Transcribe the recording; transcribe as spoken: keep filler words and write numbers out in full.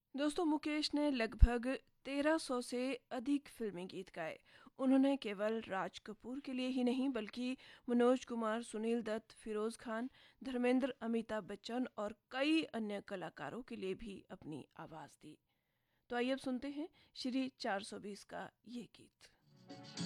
दोस्तों, मुकेश ने लगभग तेरह सौ से अधिक फिल्मी गीत गाए। उन्होंने केवल राज कपूर के लिए ही नहीं बल्कि मनोज कुमार, सुनील दत्त, फिरोज खान, धर्मेंद्र, अमिताभ बच्चन और कई अन्य कलाकारों के लिए भी अपनी आवाज़ दी। तो आइए अब सुनते हैं श्री चार सौ बीस का ये गीत।